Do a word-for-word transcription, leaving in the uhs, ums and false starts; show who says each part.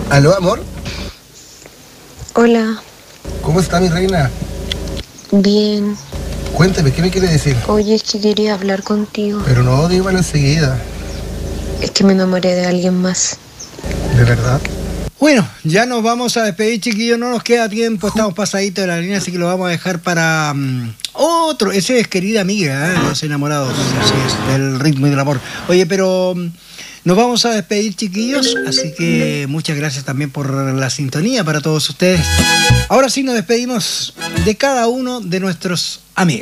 Speaker 1: ¿Aló, amor?
Speaker 2: Hola.
Speaker 1: ¿Cómo está mi reina?
Speaker 2: Bien.
Speaker 1: Cuéntame, ¿qué me quiere decir?
Speaker 2: Oye, es que quería hablar contigo.
Speaker 1: Pero no, dígalo enseguida.
Speaker 2: Es que me enamoré de alguien más.
Speaker 1: ¿De verdad?
Speaker 3: Bueno, ya nos vamos a despedir, chiquillos, no nos queda tiempo, estamos pasaditos de la línea, así que lo vamos a dejar para um, otro. Ese es Querida Amiga, ¿eh? Los enamorados, así es, del ritmo y del amor. Oye, pero um, nos vamos a despedir, chiquillos, así que muchas gracias también por la sintonía para todos ustedes. Ahora sí nos despedimos de cada uno de nuestros amigos.